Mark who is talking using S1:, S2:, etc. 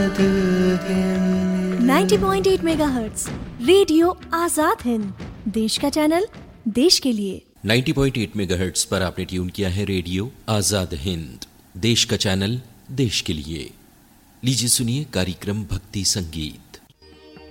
S1: 90.8 megahertz radio Azad Hind, देश का channel, देश के लिए।
S2: 90.8 मेगाहर्ट्ज पर आपने ट्यून किया है रेडियो आजाद हिंद, देश का चैनल, देश के लिए। लीजिए सुनिए कार्यक्रम भक्ति संगीत।